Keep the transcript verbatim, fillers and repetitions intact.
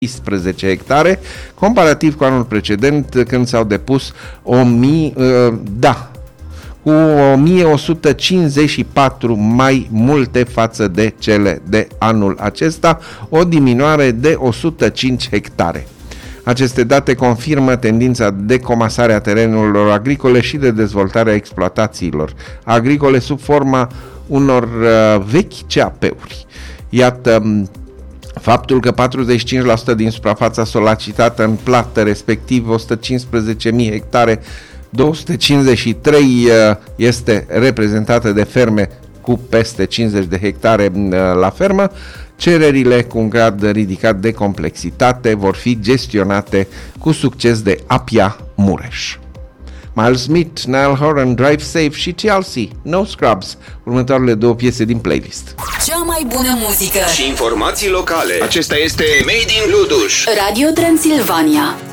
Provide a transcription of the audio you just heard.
treisprezece hectare, comparativ cu anul precedent, când s-au depus o mie, uh, da, cu o mie o sută cincizeci și patru mai multe față de cele de anul acesta, o diminuare de o sută cinci hectare. Aceste date confirmă tendința de comasare a terenurilor agricole și de dezvoltarea exploatațiilor agricole sub forma unor uh, vechi C A P-uri. Iată faptul că patruzeci și cinci la sută din suprafața solicitată în plată, respectiv o sută cincisprezece mii hectare, două sute cincizeci și trei este reprezentată de ferme cu peste cincizeci de hectare la fermă. Cererile cu un grad ridicat de complexitate vor fi gestionate cu succes de Apia Mureș. Miles Smith, Niall Horan, Drive Safe și T L C, No Scrubs, următoarele două piese din playlist. Cea mai bună muzică și informații locale. Acesta este Made in Luduș, Radio Transilvania.